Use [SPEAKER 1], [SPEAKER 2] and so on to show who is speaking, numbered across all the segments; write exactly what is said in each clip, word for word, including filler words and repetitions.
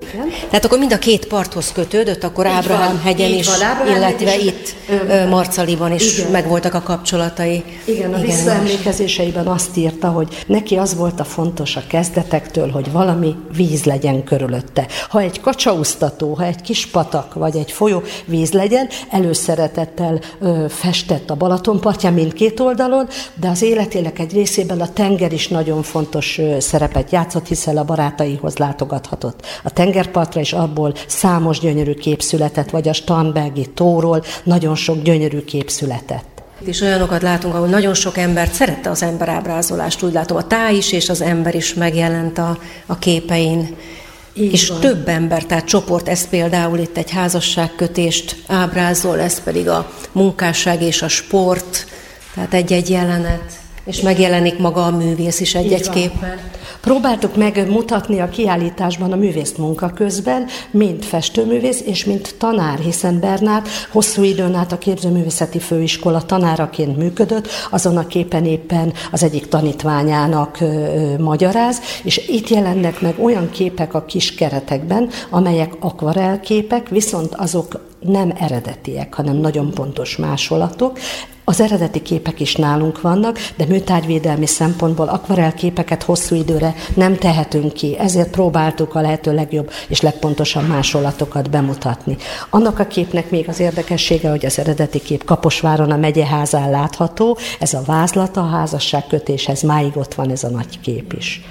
[SPEAKER 1] Igen.
[SPEAKER 2] Tehát akkor mind a két parthoz kötődött, akkor Ábrahám hegyen is, van, illetve is, itt ö, Marcaliban is igen. megvoltak a kapcsolatai.
[SPEAKER 1] Igen, a igen, visszaemlékezéseiben azt írta, hogy neki az volt a fontos a kezdetektől, hogy valami víz legyen körülötte. Ha egy kacsaúztató, ha egy kis patak, vagy egy folyó víz legyen, előszeretettel ö, festett a Balaton partján mindkét oldalon, de az életének egy részében a tenger is nagyon fontos ö, szerepet játszott, hiszen a barátaihoz látogathatott a tengerpartra, és abból számos gyönyörű kép született, vagy a Starnbergi tóról nagyon sok gyönyörű kép született.
[SPEAKER 2] És olyanokat látunk, ahol nagyon sok embert szerette az emberábrázolást, úgy látom, a táj is és az ember is megjelent a, a képein. Így és van. Több ember, tehát csoport, ez például itt egy házasságkötést ábrázol, ez pedig a munkásság és a sport, tehát egy-egy jelenet, és megjelenik maga a művész is egy-egy képen.
[SPEAKER 1] Próbáltuk megmutatni a kiállításban a művészt munka közben, mint festőművész és mint tanár, hiszen Bernát hosszú időn át a Képzőművészeti Főiskola tanáraként működött, azon a képen éppen az egyik tanítványának ö, ö, magyaráz, és itt jelennek meg olyan képek a kis keretekben, amelyek akvarellképek, viszont azok nem eredetiek, hanem nagyon pontos másolatok. Az eredeti képek is nálunk vannak, de műtárgyvédelmi szempontból akvarellképeket hosszú időre nem tehetünk ki, ezért próbáltuk a lehető legjobb és legpontosabb másolatokat bemutatni. Annak a képnek még az érdekessége, hogy az eredeti kép Kaposváron a megyeházán látható, ez a vázlata, a házasságkötéshez máig ott van ez a nagy kép is.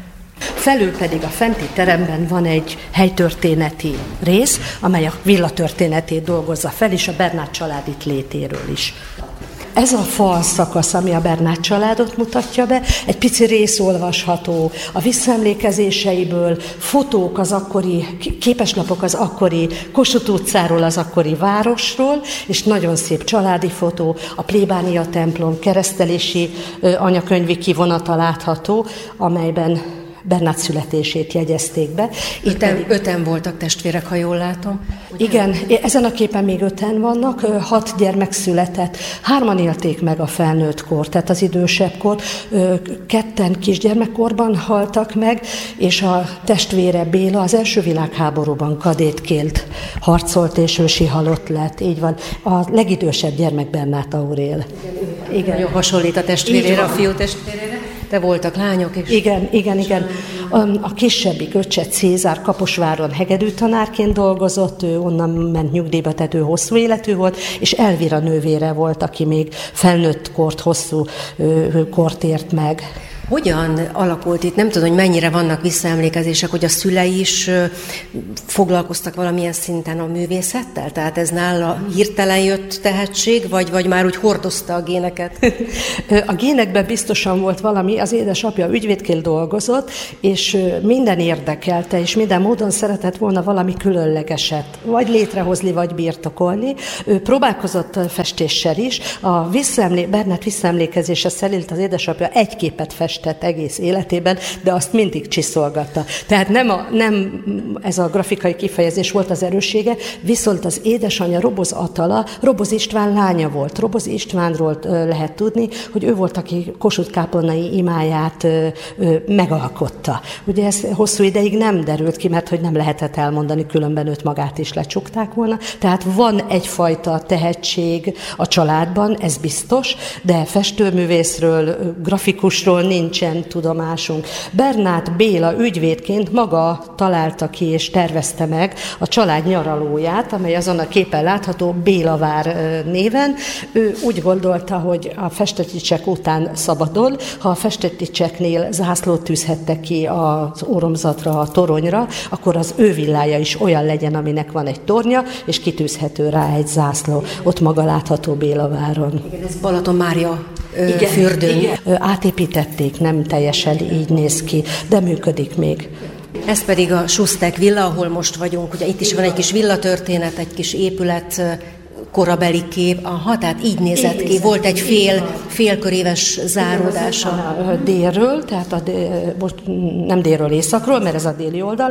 [SPEAKER 1] Felül pedig a fenti teremben van egy helytörténeti rész, amely a villa történetét dolgozza fel, és a Bernát család itt létéről is. Ez a fal szakasz, ami a Bernát családot mutatja be, egy pici rész olvasható a visszaemlékezéseiből, fotók az akkori, képeslapok az akkori Kossuth utcáról, az akkori városról, és nagyon szép családi fotó, a plébánia templom keresztelési anyakönyvi kivonata látható, amelyben Bernát születését jegyezték be.
[SPEAKER 2] Öten, pedig... öten voltak testvérek, ha jól látom.
[SPEAKER 1] Igen, ezen a képen még öten vannak, hat gyermek született, hárman élték meg a felnőtt kort, tehát az idősebb kort, ketten kisgyermekkorban haltak meg, és a testvére Béla az első világháborúban kadétként harcolt, és ősi halott lett, így van. A legidősebb gyermek Bernát Aurél.
[SPEAKER 2] Igen, igen. Nagyon hasonlít a testvérére, a fiú testvérére. De voltak lányok is.
[SPEAKER 1] Igen, igen, igen. A kisebbik öccse Cézár Kaposváron hegedűtanárként dolgozott, ő onnan ment nyugdíjba, tehát ő hosszú életű volt, és Elvira nővére volt, aki még felnőtt kort, hosszú kort ért meg.
[SPEAKER 2] Hogyan alakult itt? Nem tudom, hogy mennyire vannak visszaemlékezések, hogy a szülei is foglalkoztak valamilyen szinten a művészettel? Tehát ez nála hirtelen jött tehetség, vagy, vagy már úgy hordozta a géneket?
[SPEAKER 1] A génekben biztosan volt valami, az édesapja ügyvédként dolgozott, és minden érdekelte, és minden módon szeretett volna valami különlegeset, vagy létrehozni, vagy birtokolni. Ő próbálkozott festéssel is. A visszaemlé- Bernát visszaemlékezése szerint az édesapja egy képet festett egész életében, de azt mindig csiszolgatta. Tehát nem, a, nem ez a grafikai kifejezés volt az erőssége, viszont az édesanyja Roboz Atala, Roboz István lánya volt. Roboz Istvánról lehet tudni, hogy ő volt, aki Kossuth-kápolnai imáját megalkotta. Ugye ez hosszú ideig nem derült ki, mert hogy nem lehetett elmondani, különben őt magát is lecsukták volna. Tehát van egyfajta tehetség a családban, ez biztos, de festőművészről, grafikusról nincs nincsen tudomásunk. Bernát Béla ügyvédként maga találta ki és tervezte meg a család nyaralóját, amely azon a képen látható Bélavár néven. Ő úgy gondolta, hogy a Festeticsek után szabadon, ha a Festeticseknél zászlót tűzhettek ki az óromzatra, a toronyra, akkor az ő villája is olyan legyen, aminek van egy tornya, és kitűzhető rá egy zászló. Ott maga látható Bélaváron.
[SPEAKER 2] Igen, ez Balaton Mária igen, fürdőn.
[SPEAKER 1] Igen. Átépítették, nem teljesen így néz ki, de működik még.
[SPEAKER 2] Ez pedig a Schustek villa, ahol most vagyunk. Ugye itt is van egy kis villatörténet, egy kis épület, korabeli kép. Aha, tehát így nézett így ki. Volt egy fél, félköréves záródása.
[SPEAKER 1] Délről, tehát a dél, most nem délről északról, mert ez a déli oldal,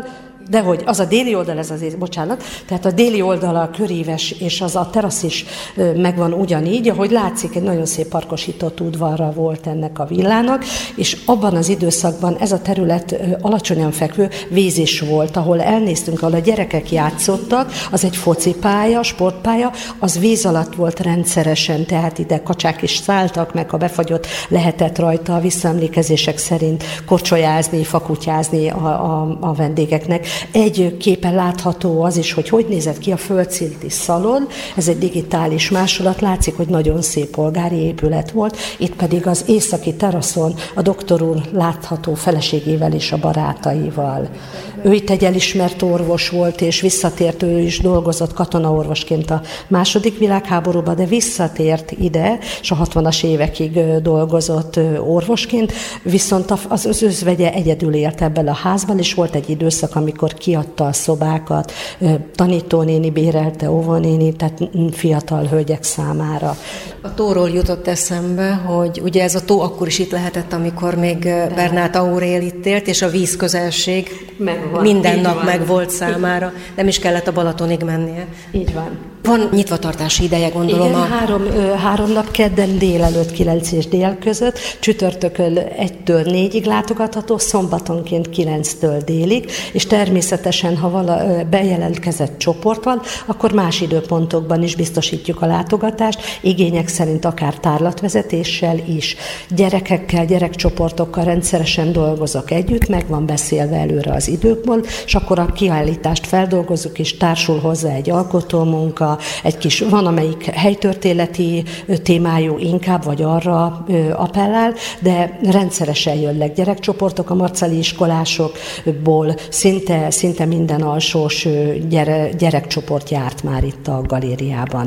[SPEAKER 1] De hogy az a déli oldal, ez az, bocsánat, tehát a déli oldala a köríves, és az a terasz is megvan ugyanígy, ahogy látszik, egy nagyon szép parkosított udvarra volt ennek a villának, és abban az időszakban ez a terület alacsonyan fekvő víz is volt, ahol elnéztünk, ahol a gyerekek játszottak, az egy focipálya, sportpálya, az víz alatt volt rendszeresen, tehát ide kacsák is szálltak, meg ha befagyott, lehetett rajta a visszaemlékezések szerint korcsolyázni, fakutyázni a, a, a vendégeknek. Egy képen látható az is, hogy hogy nézett ki a földszinti szalon, ez egy digitális másolat, látszik, hogy nagyon szép polgári épület volt, itt pedig az északi teraszon a doktor úr látható feleségével és a barátaival. Ő itt egy elismert orvos volt, és visszatért, ő is dolgozott katonaorvosként a második világháborúban, de visszatért ide, és a hatvanas évekig dolgozott orvosként, viszont az, az özvegye egyedül élt ebben a házban, és volt egy időszak, amikor kiadta a szobákat, tanítónéni bérelte, óvónéni, tehát fiatal hölgyek számára.
[SPEAKER 2] A tóról jutott eszembe, hogy ugye ez a tó akkor is itt lehetett, amikor még Bernát Aurél itt élt, és a vízközelség megvan, minden nap van. Meg volt számára, nem is kellett a Balatonig mennie.
[SPEAKER 1] Így van.
[SPEAKER 2] Van nyitvatartási ideje, gondolom.
[SPEAKER 1] Igen,
[SPEAKER 2] a...
[SPEAKER 1] három, három nap, kedden délelőtt kilenc és dél között, csütörtökön egytől négyig látogatható, szombatonként kilenctől délig, és természetesen, ha vala bejelentkezett csoport van, akkor más időpontokban is biztosítjuk a látogatást, igények szerint akár tárlatvezetéssel is. Gyerekekkel, gyerekcsoportokkal rendszeresen dolgozok együtt, meg van beszélve előre az időkból, és akkor a kiállítást feldolgozzuk, és társul hozzá egy alkotómunka, egy kis, van amelyik helytörténeti témájú inkább, vagy arra appellál, de rendszeresen jönnek gyerekcsoportok, a marcali iskolásokból szinte, szinte minden alsós gyere, gyerekcsoport járt már itt a galériában.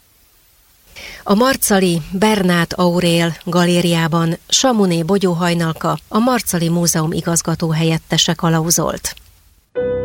[SPEAKER 2] A marcali Bernát Aurél galériában Samuné Bogyó Hajnalka, a Marcali Múzeum igazgató helyettese kalauzolt.